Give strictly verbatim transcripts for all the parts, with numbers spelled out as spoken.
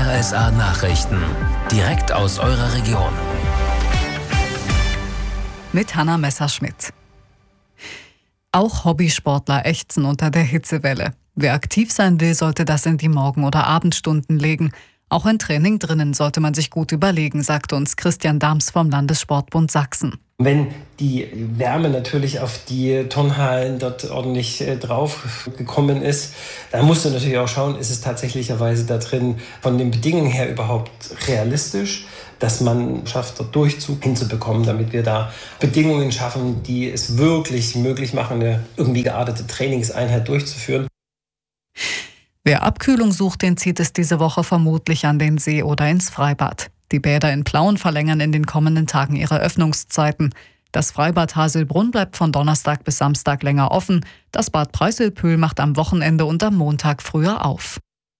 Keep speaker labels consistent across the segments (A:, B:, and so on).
A: R S A Nachrichten. Direkt aus eurer Region.
B: Mit Hanna Messerschmidt. Auch Hobbysportler ächzen unter der Hitzewelle. Wer aktiv sein will, sollte das in die Morgen- oder Abendstunden legen. Auch ein Training drinnen sollte man sich gut überlegen, sagte uns Christian Dahms vom Landessportbund Sachsen.
C: Wenn die Wärme natürlich auf die Turnhallen dort ordentlich äh, drauf gekommen ist, dann musst du natürlich auch schauen, ist es tatsächlicherweise da drin von den Bedingungen her überhaupt realistisch, dass man schafft, dort Durchzug hinzubekommen, damit wir da Bedingungen schaffen, die es wirklich möglich machen, eine irgendwie geartete Trainingseinheit durchzuführen.
B: Wer Abkühlung sucht, den zieht es diese Woche vermutlich an den See oder ins Freibad. Die Bäder in Plauen verlängern in den kommenden Tagen ihre Öffnungszeiten. Das Freibad Haselbrunn bleibt von Donnerstag bis Samstag länger offen. Das Bad Preiselpühl macht am Wochenende und am Montag früher auf.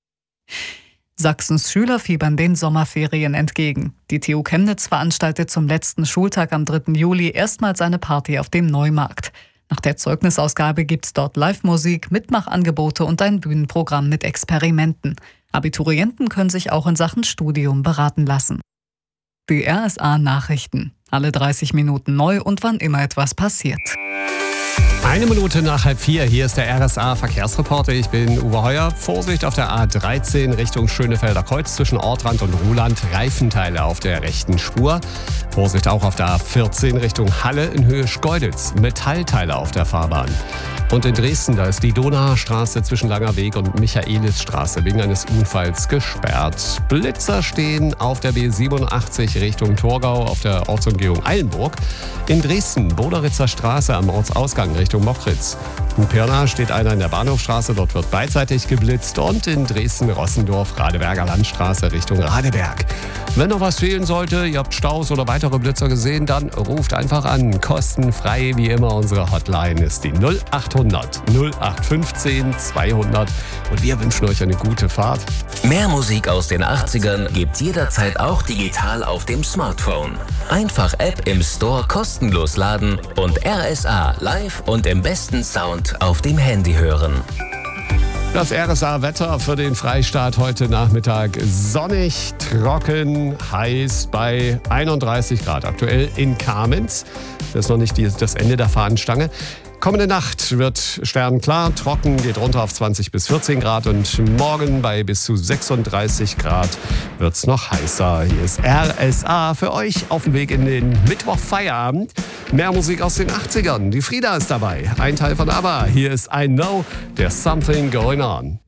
B: Sachsens Schüler fiebern den Sommerferien entgegen. Die T U Chemnitz veranstaltet zum letzten Schultag am dritten Juli erstmals eine Party auf dem Neumarkt. Nach der Zeugnisausgabe gibt's dort Live-Musik, Mitmachangebote und ein Bühnenprogramm mit Experimenten. Abiturienten können sich auch in Sachen Studium beraten lassen. Die R S A Nachrichten. Alle dreißig Minuten neu und wann immer etwas passiert.
D: Eine Minute nach halb vier, hier ist der R S A Verkehrsreporter. Ich bin Uwe Heuer. Vorsicht auf der A dreizehn Richtung Schönefelder Kreuz zwischen Ortrand und Ruhland. Reifenteile auf der rechten Spur. Vorsicht auch auf der A vierzehn Richtung Halle in Höhe Schkeuditz. Metallteile auf der Fahrbahn. Und in Dresden, da ist die Donauer Straße zwischen Langerweg und Michaelisstraße wegen eines Unfalls gesperrt. Blitzer stehen auf der B siebenundachtzig Richtung Torgau auf der Ortsumgehung Eilenburg. In Dresden, Boderitzer Straße am Ortsausgang Richtung Mockritz. In Pirna steht einer in der Bahnhofstraße, dort wird beidseitig geblitzt. Und in Dresden-Rossendorf, Radeberger Landstraße Richtung Radeberg. Wenn noch was fehlen sollte, ihr habt Staus oder weitere Blitzer gesehen, dann ruft einfach an. Kostenfrei wie immer, unsere Hotline ist die null achthundert null acht fünfzehn zweihundert und wir wünschen euch eine gute Fahrt.
A: Mehr Musik aus den achtzigern gibt's jederzeit auch digital auf dem Smartphone. Einfach App im Store kostenlos laden und R S A live und im besten Sound auf dem Handy hören.
D: Das R S A-Wetter für den Freistaat heute Nachmittag sonnig, trocken, heiß bei einunddreißig Grad. Aktuell in Kamenz. Das ist noch nicht die, das Ende der Fahnenstange. Kommende Nacht wird sternklar, trocken, geht runter auf zwanzig bis vierzehn Grad und morgen bei bis zu sechsunddreißig Grad wird es noch heißer. Hier ist R S A für euch auf dem Weg in den Mittwochfeierabend. Mehr Musik aus den achtzigern. Die Frieda ist dabei, ein Teil von ABBA. Hier ist I Know There's Something Going On.